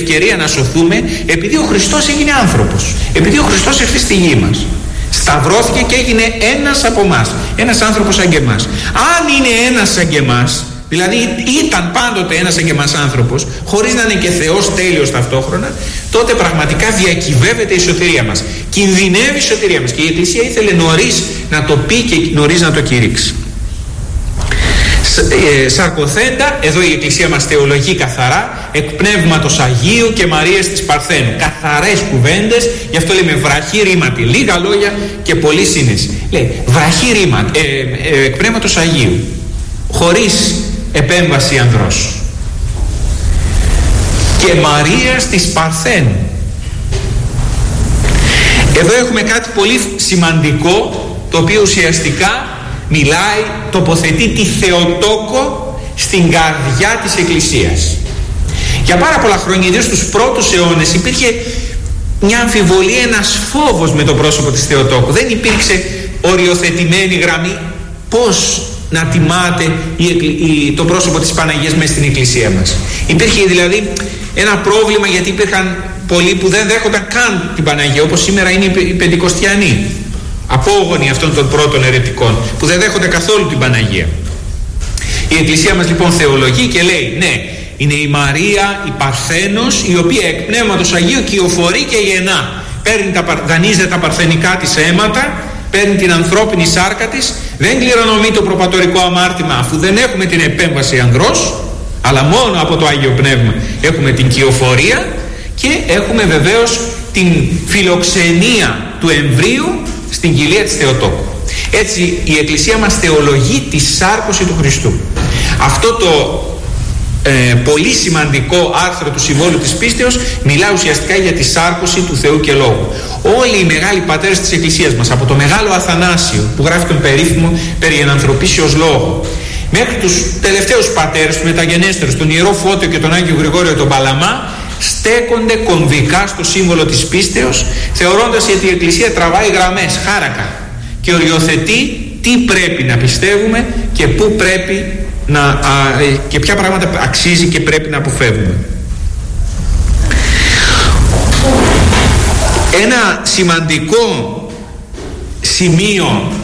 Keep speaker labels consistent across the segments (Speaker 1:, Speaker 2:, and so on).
Speaker 1: ευκαιρία να σωθούμε επειδή ο Χριστός έγινε άνθρωπος, επειδή ο Χριστός ήρθε στη γη μας, σταυρώθηκε και έγινε ένας από εμάς, ένας άνθρωπος σαν και εμάς. Αν είναι ένας σαν και εμάς, δηλαδή ήταν πάντοτε ένας σαν και εμάς άνθρωπος, χωρίς να είναι και Θεός τέλειος ταυτόχρονα, τότε πραγματικά διακυβεύεται η σωτηρία μας, κινδυνεύει η σωτηρία μας, και η Εκκλησία ήθελε νωρίς να το πει και νωρίς να το κηρύξει. Σαρκοθέντα, εδώ η Εκκλησία μας θεολογεί καθαρά, εκ πνεύματος Αγίου και Μαρίας της Παρθένου. Καθαρές κουβέντες, γι' αυτό λέμε βραχή ρήματι, λίγα λόγια και πολλή σύνεση. Λέει βραχή ρήματι, εκ πνεύματος Αγίου, χωρίς επέμβαση ανδρός, και Μαρίας της Παρθένου. Εδώ έχουμε κάτι πολύ σημαντικό, το οποίο ουσιαστικά μιλάει, τοποθετεί τη Θεοτόκο στην καρδιά της Εκκλησίας. Για πάρα πολλά χρόνια, ιδίως στους πρώτους αιώνες, υπήρχε μια αμφιβολία, ένας φόβος με το πρόσωπο της Θεοτόκου. Δεν υπήρξε οριοθετημένη γραμμή πώς να τιμάται το πρόσωπο της Παναγίας μέσα στην Εκκλησία μας. Υπήρχε δηλαδή ένα πρόβλημα, γιατί υπήρχαν πολλοί που δεν δέχονταν καν την Παναγία, όπως σήμερα είναι οι Πεντηκοστιανοί, απόγονοι αυτών των πρώτων αιρετικών, που δεν δέχονται καθόλου την Παναγία. Η Εκκλησία μας λοιπόν θεολογεί και λέει, ναι, είναι η Μαρία, η Παρθένος, η οποία εκ πνεύματος Αγίου κυοφορεί και γεννά. Δανείζεται τα παρθενικά της αίματα, παίρνει την ανθρώπινη σάρκα της, δεν κληρονομεί το προπατορικό αμάρτημα, αφού δεν έχουμε την επέμβαση ανδρός, αλλά μόνο από το Άγιο Πνεύμα έχουμε την κυοφορία, και έχουμε βεβαίως την φιλοξενία του εμβρίου στην κοιλία της Θεοτόκου. Έτσι η Εκκλησία μας θεολογεί τη σάρκωση του Χριστού. Αυτό το πολύ σημαντικό άρθρο του Συμβόλου της Πίστεως μιλά ουσιαστικά για τη σάρκωση του Θεού και Λόγου. Όλοι οι μεγάλοι πατέρες της Εκκλησίας μας, από το Μεγάλο Αθανάσιο που γράφει τον περίφημο περί ενανθρωπίσεως λόγο, μέχρι τους τελευταίους πατέρες, τους μεταγενέστερους, τον Ιερό Φώτιο και τον Άγιο Γρηγόριο τον Παλαμά, στέκονται κομβικά στο σύμβολο της πίστεως, θεωρώντας ότι η Εκκλησία τραβάει γραμμές, χάρακα, και οριοθετεί τι πρέπει να πιστεύουμε και πού πρέπει και ποια πράγματα αξίζει και πρέπει να αποφεύγουμε. Ένα σημαντικό σημείο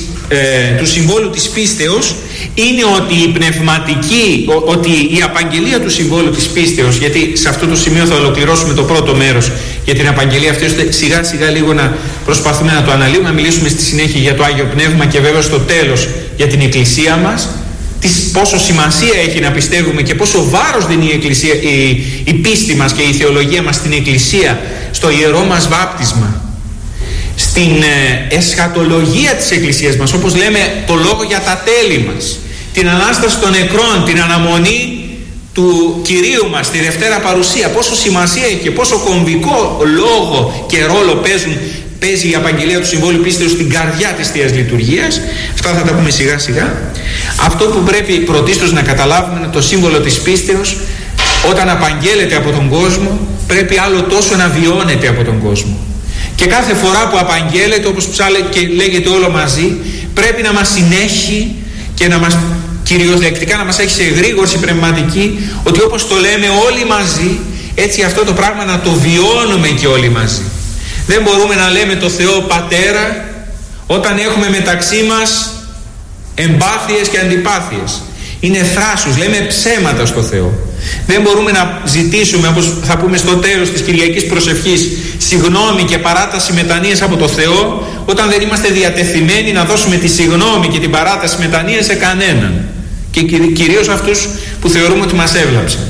Speaker 1: του συμβόλου της πίστεως είναι ότι η πνευματική, ότι η απαγγελία του συμβόλου της πίστεως, γιατί σε αυτό το σημείο θα ολοκληρώσουμε το πρώτο μέρος για την απαγγελία αυτή, ώστε σιγά σιγά λίγο να προσπαθούμε να το αναλύουμε, να μιλήσουμε στη συνέχεια για το Άγιο Πνεύμα και βέβαια στο τέλος για την Εκκλησία μας, πόσο σημασία έχει να πιστεύουμε και πόσο βάρος δίνει η Εκκλησία, η πίστη μας και η θεολογία μας στην Εκκλησία, στο ιερό μας βάπτισμα, στην εσχατολογία της Εκκλησίας μας, όπως λέμε το λόγο για τα τέλη μας, την Ανάσταση των νεκρών, την αναμονή του Κυρίου μας στη Δευτέρα Παρουσία, πόσο σημασία και πόσο κομβικό λόγο και ρόλο παίζει η απαγγελία του Συμβόλου Πίστεως στην καρδιά της Θείας Λειτουργίας. Αυτά θα τα πούμε σιγά σιγά. Αυτό που πρέπει πρωτίστως να καταλάβουμε είναι το σύμβολο της πίστεως, όταν απαγγέλλεται από τον κόσμο, πρέπει άλλο τόσο να βιώνεται από τον κόσμο. Και κάθε φορά που απαγγέλλεται, όπως και λέγεται όλο μαζί, πρέπει να μας συνέχει και να μας κυριολεκτικά να μας έχει σε εγρήγορση πνευματική, ότι όπως το λέμε όλοι μαζί, έτσι αυτό το πράγμα να το βιώνουμε και όλοι μαζί. Δεν μπορούμε να λέμε το Θεό Πατέρα όταν έχουμε μεταξύ μας εμπάθειες και αντιπάθειες. Είναι θράσους, λέμε ψέματα στο Θεό. Δεν μπορούμε να ζητήσουμε, όπως θα πούμε στο τέλος της Κυριακής Προσευχής, συγγνώμη και παράταση μετανοίας από το Θεό, όταν δεν είμαστε διατεθειμένοι να δώσουμε τη συγγνώμη και την παράταση μετανοίας σε κανέναν, και κυρίως αυτούς που θεωρούμε ότι μας έβλαψαν.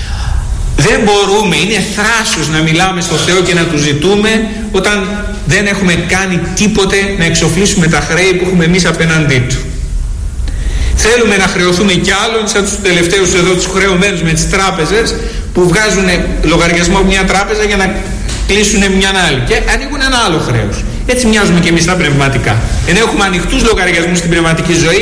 Speaker 1: Δεν μπορούμε, είναι θράσος να μιλάμε στο Θεό και να του ζητούμε όταν δεν έχουμε κάνει τίποτε να εξοφλήσουμε τα χρέη που έχουμε εμείς απέναντί του. Θέλουμε να χρεωθούμε κι άλλον, σαν τους τελευταίους εδώ τους χρεωμένους με τις τράπεζες που βγάζουν λογαριασμό από μια τράπεζα για να κλείσουν μια άλλη και ανοίγουν ένα άλλο χρέος. Έτσι μοιάζουμε κι εμείς τα πνευματικά. Ενώ έχουμε ανοιχτούς λογαριασμούς στην πνευματική ζωή,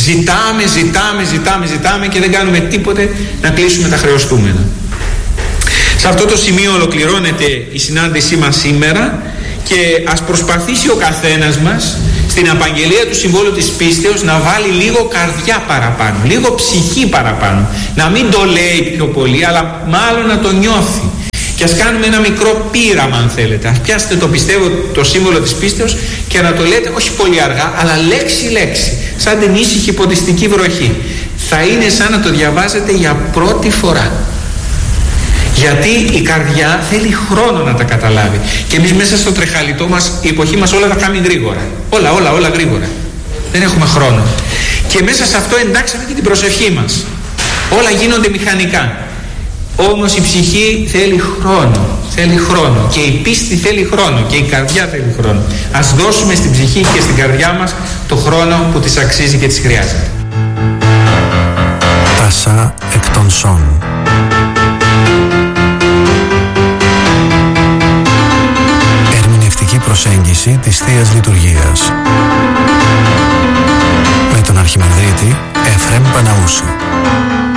Speaker 1: ζητάμε και δεν κάνουμε τίποτε να κλείσουμε τα χρεωστούμενα. Σε αυτό το σημείο ολοκληρώνεται η συνάντησή μας σήμερα και ας προσπαθήσει ο καθένας μας στην απαγγελία του Συμβόλου της Πίστεως να βάλει λίγο καρδιά παραπάνω, λίγο ψυχή παραπάνω. Να μην το λέει πιο πολύ, αλλά μάλλον να το νιώθει. Και ας κάνουμε ένα μικρό πείραμα, αν θέλετε. Ας πιάσετε το πιστεύω, το σύμβολο της πίστεως, και να το λέτε όχι πολύ αργά, αλλά λέξη-λέξη, σαν την ήσυχη ποντιστική βροχή. Θα είναι σαν να το διαβάζετε για πρώτη φορά. Γιατί η καρδιά θέλει χρόνο να τα καταλάβει. Και εμείς μέσα στο τρεχαλιτό μας, η εποχή μας όλα τα κάνει γρήγορα. Όλα γρήγορα. Δεν έχουμε χρόνο. Και μέσα σε αυτό εντάξαμε και την προσευχή μας. Όλα γίνονται μηχανικά. Όμως η ψυχή θέλει χρόνο. Και η πίστη θέλει χρόνο. Και η καρδιά θέλει χρόνο. Ας δώσουμε στην ψυχή και στην καρδιά μας το χρόνο που της αξίζει και της χρειάζεται.
Speaker 2: Τάσα εκ των Σών. Ερμηνευτική προσέγγιση της Θείας Λειτουργίας με τον Αρχιμανδρίτη Εφραίμ Παναούσι.